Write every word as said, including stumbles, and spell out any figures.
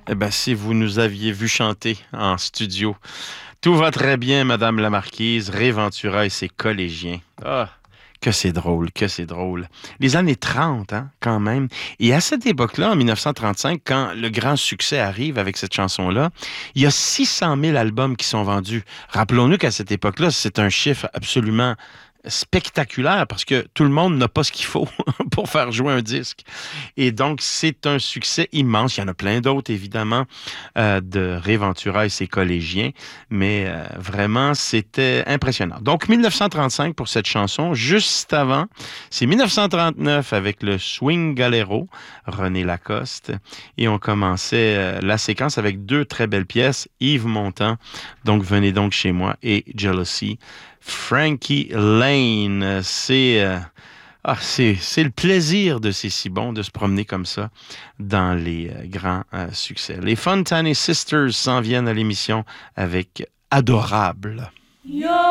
Eh bien, si vous nous aviez vu chanter en studio, tout va très bien, Madame la Marquise, Ray Ventura et ses collégiens. Ah, que c'est drôle, que c'est drôle. Les années trente, hein, quand même. Et à cette époque-là, en mille neuf cent trente-cinq, quand le grand succès arrive avec cette chanson-là, il y a six cent mille albums qui sont vendus. Rappelons-nous qu'à cette époque-là, c'est un chiffre absolument spectaculaire parce que tout le monde n'a pas ce qu'il faut pour faire jouer un disque. Et donc, c'est un succès immense. Il y en a plein d'autres, évidemment, euh, de Ray Ventura et ses collégiens, mais euh, vraiment, c'était impressionnant. Donc, mille neuf cent trente-cinq pour cette chanson. Juste avant, c'est mille neuf cent trente-neuf avec le Swing Galero, René Lacoste, et on commençait euh, la séquence avec deux très belles pièces, Yves Montand, donc Venez donc chez moi, et Jealousy. Frankie Lane, c'est... euh, ah, c'est, c'est le plaisir de C'est si bon de se promener comme ça dans les euh, grands euh, succès. Les Fontane Sisters s'en viennent à l'émission avec Adorable.